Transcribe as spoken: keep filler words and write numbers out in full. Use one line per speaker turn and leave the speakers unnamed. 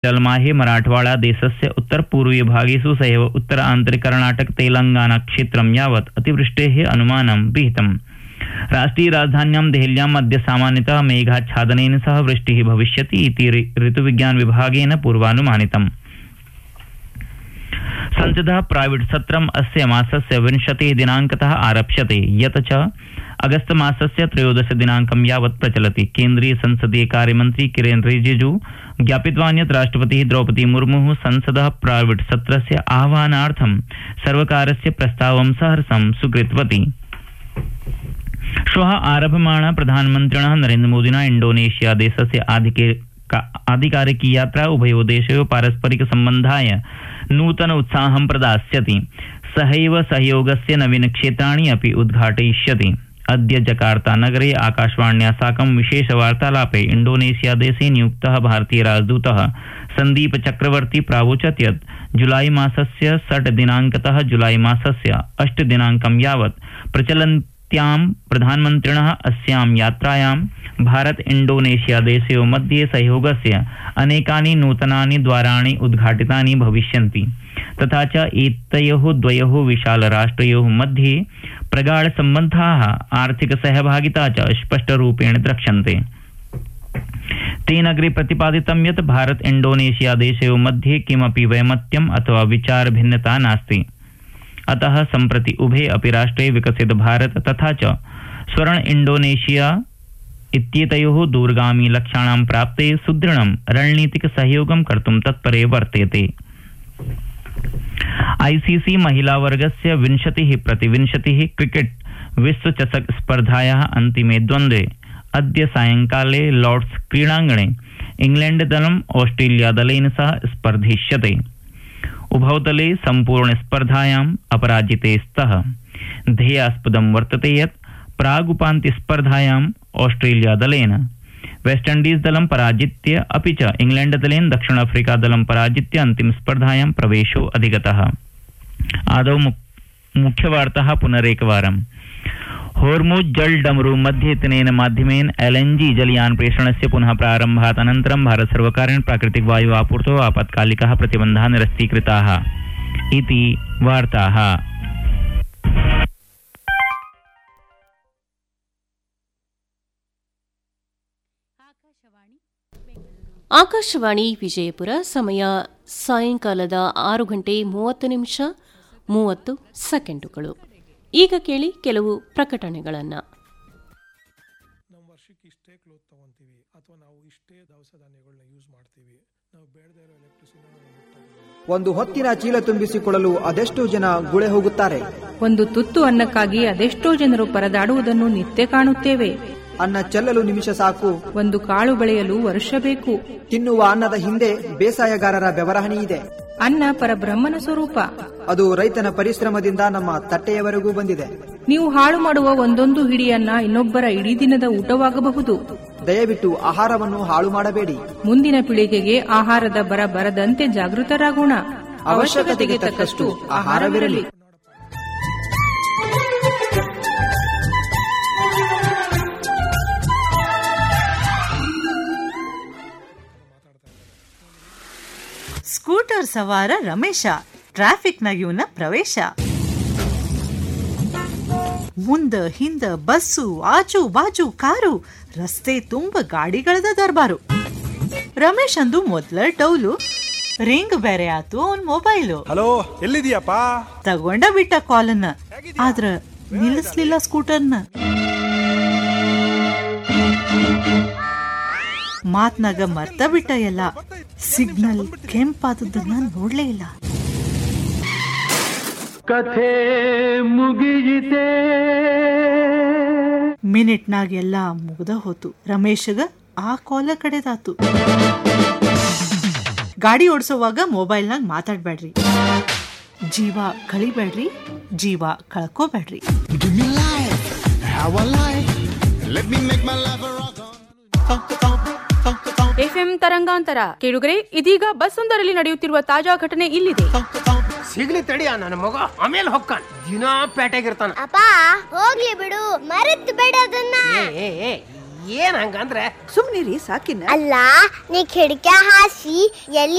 जलमाहे मराठवाड़ा देशस्य उत्तरपूर्वीय भागेषु सहैव उत्तर आन्तरिककर्णाटक तेलंगाना क्षेत्रं यावत् अतिवृष्टेः अनुमानं विहितम्। राष्ट्रीय राजधान्यां देहल्याम् अद्य सामान्यतः मेघाच्छादनेन सह वृष्टिः भविष्यति इति ऋतुविज्ञान विभागेन पूर्वानुमानितम्। संसदः प्राइवेट सत्रम् अस्य मासस्य विंशतिः दिनाङ्कतः आरप्स्यते, यत् च अगस्त मासस्य त्रयोदश दिनाङ्कं यावत् प्रचलति। केन्द्रीय संसदीय कार्यमन्त्री किरेन रिजिजू ज्ञापितवान् यत् राष्ट्रपतिः द्रौपदी मुर्मुः संसदः प्राइवेट सत्रस्य आह्वानार्थं सर्वकारस्य प्रस्तावं सहर्षं स्वीकृतवती। श्वः आरभमाण प्रधानमन्त्रिणः नरेन्द्रमोदिना इण्डोनेशिया देशस्य आधिकारिकी यात्रा उभयोः देशयोः पारस्परिक सम्बन्धाय नूतन उत्साहं प्रदास्यति। सहैव सहयोगस्य नवीनक्षेत्राणि अपि उद्घाटयिष्यति। अद्य जकार्ता नगरे आकाशवाण्या साकं विशेषवार्तालापे इण्डोनेशिया देशे नियुक्तः भारतीय राजदूतः सन्दीप चक्रवर्ती प्रावोचत् यत् जुलाई मासस्य षट् दिनाङ्कतः जुलाई मासस्य अष्ट दिनाङ्कं यावत् प्रचलन्त्यां प्रधानमन्त्रिणः अस्यां यात्रायां भारत इण्डोनेशिया देशयोः मध्ये सहयोगस्य अनेकानि नूतनानि द्वाराणि उद्घाटितानि भविष्यन्ति, तथा च एतयोः द्वयोः विशालराष्ट्रयोः मध्ये प्रगाढ सम्बन्धाः आर्थिक सहभागिता च स्पष्टरूपेण द्रक्ष्यन्ते। तेन अग्रे प्रतिपादितं यत् भारत इण्डोनेशिया देशयोः मध्ये किमपि वैमत्यम् अथवा विचारभिन्नता नास्ति। अतः सम्प्रति उभे अपि राष्ट्रे विकसित भारत तथा च स्वर्ण इण्डोनेशिया इत्येतयोः दूरगामी लक्ष्याणां प्राप्ते सुदृढं रणनीतिक सहयोगं कर्तुं तत्परे वर्तेते। आईसीसी महिला वर्गस्य विंशतिः प्रति विंशतिः क्रिकेट विश्व चषक स्पर्धायाः अन्तिमे द्वन्द्वे अद्य सायंकाले लॉर्ड्स क्रीडाङ्गणे इंग्लैंड दलम् ऑस्ट्रेलिया दलेन सह स्पर्धिष्यते। उभौ दले सम्पूर्ण स्पर्धायाम् अपराजिते स्तः। ध्येयास्पदं वर्तते यत् प्रागुपान्त्य स्पर्धायाम् ऑस्ट्रेलिया दलेन वेस्टइण्डीज दलं पराजित्य अपि च इंग्लैंड दलेन दक्षिण अफ्रीका दलं पराजित्य अन्तिम स्पर्धायां प्रवेशो अधिगतः। आदौ मुख्यवार्ताः पुनरेकवारम्। होर्मुज जल डमरू मध्ये इत्यनेन माध्यमेन एलएनजी जलयान प्रेषणस्य पुनः प्रारम्भात् अनन्तरं भारत सर्वकारेण प्राकृतिक वायु आपूर्तौ आपत्कालिकाः प्रतिबन्धाः निरस्तीकृताः इति वार्ताः।
ಆಕಾಶವಾಣಿ ವಿಜಯಪುರ. ಸಮಯ ಸಾಯಂಕಾಲದ ಆರು ಗಂಟೆ ಮೂವತ್ತು ನಿಮಿಷ ಮೂವತ್ತು ಸೆಕೆಂಡುಗಳು. ಈಗ ಕೇಳಿ ಕೆಲವು ಪ್ರಕಟಣೆಗಳನ್ನು.
ನಾವು ವರ್ಷಕ್ಕೆ ಇಷ್ಟೇ ಕ್ಲೋತ್ ತಗೊಂತೀವಿ ಅಥವಾ ನಾವು ಇಷ್ಟೇ ದವಸ ಧಾನ್ಯಗಳನ್ನ ಯೂಸ್ ಮಾಡ್ತೀವಿ, ನಾವು ಬೇಡದೇ ಇರೋ ಎಲೆಕ್ಟ್ರಿಸಿಟಿ.
ಒಂದು ಹೊತ್ತಿನ ಚೀಲ ತುಂಬಿಸಿಕೊಳ್ಳಲು ಅದೆಷ್ಟೋ ಜನ ಗುಳೆ ಹೋಗುತ್ತಾರೆ.
ಒಂದು ತುತ್ತು ಅನ್ನಕ್ಕಾಗಿ ಅದೆಷ್ಟೋ ಜನರು ಪರದಾಡುವುದನ್ನು ನಿತ್ಯ ಕಾಣುತ್ತೇವೆ.
ಅನ್ನ ಚೆಲ್ಲಲು ನಿಮಿಷ ಸಾಕು,
ಒಂದು ಕಾಳು ಬೆಳೆಯಲು ವರ್ಷ ಬೇಕು.
ತಿನ್ನುವ ಅನ್ನದ ಹಿಂದೆ ಬೇಸಾಯಗಾರರ ಬೆವರಹಣಿ ಇದೆ.
ಅನ್ನ ಪರಬ್ರಹ್ಮನ ಸ್ವರೂಪ.
ಅದು ರೈತನ ಪರಿಶ್ರಮದಿಂದ ನಮ್ಮ ತಟ್ಟೆಯವರೆಗೂ ಬಂದಿದೆ.
ನೀವು ಹಾಳು ಮಾಡುವ ಒಂದೊಂದು ಹಿಡಿಯನ್ನ ಇನ್ನೊಬ್ಬರ ಇಡೀ ದಿನದ ಊಟವಾಗಬಹುದು.
ದಯವಿಟ್ಟು ಆಹಾರವನ್ನು ಹಾಳು ಮಾಡಬೇಡಿ.
ಮುಂದಿನ ಪೀಳಿಗೆಗೆ ಆಹಾರದ ಬರ ಬರದಂತೆ ಜಾಗೃತರಾಗೋಣ. ಅವಶ್ಯಕತೆಗೆ ತಕ್ಕಷ್ಟು ಆಹಾರವಿರಲಿ.
ಸ್ಕೂಟರ್ ಸವಾರ ರಮೇಶ ಟ್ರಾಫಿಕ್ನ ಇವನ ಪ್ರವೇಶ. ಮುಂದ ಹಿಂದ ಬಸ್ಸು ಆಜು ಬಾಜು ಕಾರು, ರಸ್ತೆ ತುಂಬ ಗಾಡಿಗಳದ ದರ್ಬಾರು. ರಮೇಶ್ ಅಂದು ಮೊದ್ಲ ಡೌಲು, ರಿಂಗ್ ಬೇರೆ ಆತು ಅವನ್ ಮೊಬೈಲು.
ಹಲೋ, ಎಲ್ಲಿದೀಯಪ್ಪ?
ತಗೊಂಡ ಬಿಟ್ಟ ಕಾಲನ್ನ, ಆದ್ರ ನಿಲ್ಲಿಸ್ಲಿಲ್ಲ ಸ್ಕೂಟರ್ನ. ಮಾತ್ನಾಗ ಮರ್ತ ಬಿಟ್ಟ ಎಲ್ಲ, ಸಿಗ್ನಲ್ ಕೆಂಪಾದದನ್ನ ನೋಡ್ಲೇ ಇಲ್ಲ.
ಕಥೆ ಮುಗಿಯಿತೆ.
ಮಿನಿಟ್ನಾಗ ಎಲ್ಲ ಮುಗ್ದ ಹೋತು. ರಮೇಶಗ ಆ ಕಾಲ ಕಡೆದಾತು. ಗಾಡಿ ಓಡಿಸೋವಾಗ ಮೊಬೈಲ್ನಾಗ ಮಾತಾಡ್ಬೇಡ್ರಿ, ಜೀವ ಕಳಿಬೇಡ್ರಿ, ಜೀವ ಕಳ್ಕೋಬೇಡ್ರಿ.
ಎಫ್ಎಂ ತರಂಗಾಂತರ ಕೇಳುಗರೆ, ಇದೀಗ ಬಸ್ ಒಂದರಲ್ಲಿ ನಡೆಯುತ್ತಿರುವ ತಾಜಾ ಘಟನೆ ಇಲ್ಲಿದೆ.
ಸಿಗ್ಲಿ ತಡಿಯ ನನ್ನ ಮಗ, ಆಮೇಲೆ ಹೊಕ್ಕಾನ ದಿನಾ ಪೇಟೆಗಿರ್ತಾನ.
ಅಪ್ಪ ಹೋಗ್ಲಿ ಬಿಡು, ಮರೆತ್ ಬೇಡ ಅದನ್ನ.
ಏನ್ ಹಂಗಂದ್ರೆ
ಸುಮ್ನಿರಿ ಸಾಕಿನ.
ಅಲ್ಲ, ನೀ ಕಿಡಿಕ ಹಾಸಿ ಎಲ್ಲಿ